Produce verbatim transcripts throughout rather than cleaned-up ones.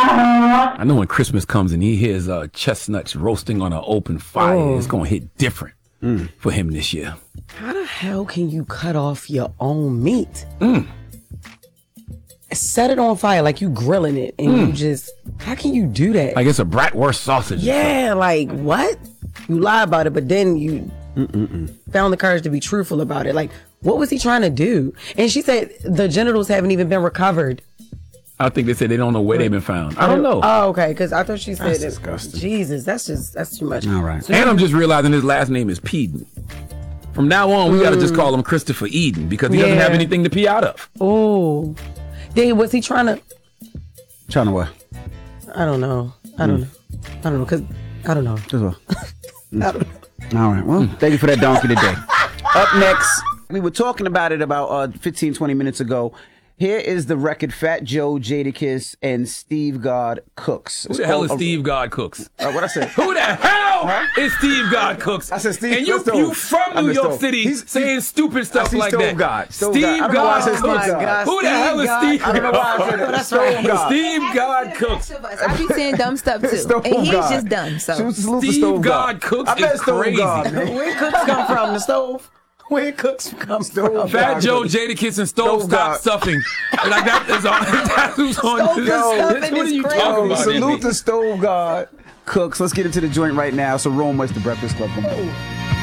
I know when Christmas comes and he hears uh, chestnuts roasting on an open fire, oh. it's going to hit different mm. for him this year. How the hell can you cut off your own meat? Mm. Set it on fire like you grilling it and mm. you just, how can you do that? Like it's a bratwurst sausage. Yeah, like what? You lie about it, but then you Mm-mm-mm. found the courage to be truthful about it. Like, what was he trying to do? And she said the genitals haven't even been recovered. I think they said they don't know where they've been found. I don't know. Oh, okay, because I thought she said that's it. Disgusting. Jesus, that's just, that's too much. All right. So and I'm just realizing his last name is Peden. From now on, we mm. got to just call him Christopher Eden because he yeah. doesn't have anything to pee out of. Oh. Then was he trying to... Trying to what? I don't know. I don't mm. know. I don't know, because... I don't know. As well. I don't know. All right. Well, mm. thank you for that donkey today. Up next, we were talking about it about uh, fifteen, twenty minutes ago. Here is the record Fat Joe, Jadakiss, and Steve God Cooks. Who the hell is uh, Steve God Cooks? Uh, what I said? Who the hell huh? is Steve God Cooks? I said Steve. And you, you from New York City He's, saying stupid stuff like Stove that. God. Steve God. God Cooks. God. Who the Steve hell is God. Steve God? I don't know why I said it. That's right. God. Steve God Cooks. I be saying dumb stuff too, Stove and he's God. just dumb. So Steve God Cooks I bet is Stove crazy. God, man. Where Cooks come from? The stove? Where Cooks come from? Fat Joe, Jadakiss, and Stove, Stove Stop Stuffing. Like that is on. That's who's on. Stove Yo, this, what are you crazy. talking about? Salute the Stove God Cooks. Let's get into the joint right now. So Rome West, the Breakfast Club. Come on.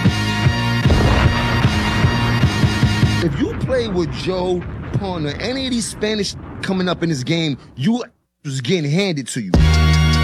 If you play with Joe Pun or any of these Spanish coming up in this game, you was getting handed to you.